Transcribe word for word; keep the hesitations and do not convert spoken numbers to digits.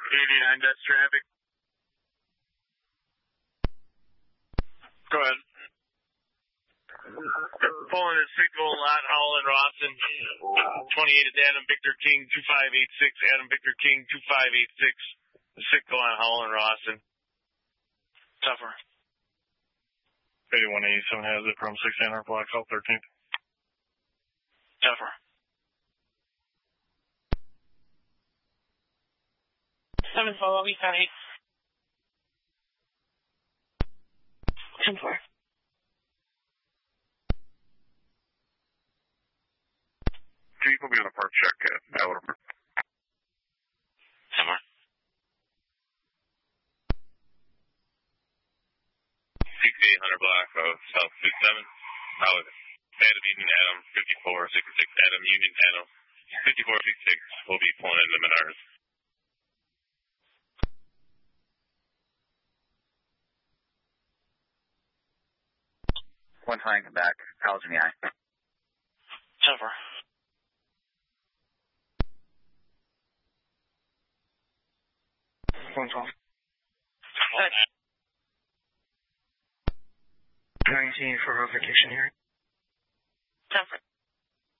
eighty-nine, that's traffic. Go ahead. Pulling at Sickle, Lot, Holland, Rawson. twenty-eight is Adam Victor King, two five eight six. Adam Victor King, two five eight six. Sickle on Holland, Rawson. Tougher. eighty-one eighty-seven has it from sixteen hundred block, South thirteenth. Tougher. Seven follow, we got eight. Ten four. Chief will be on a park check at Alabama. Somewhere. sixty-eight hundred block of South sixty-seven. Out of Adam Union Adam, fifty-four sixty-six. Adam Union Adam, fifty-four sixty-six will be pulling into Menards. One time, come back. College in the eye. Tougher. One twelve. Good. nineteen for verification here. Tougher.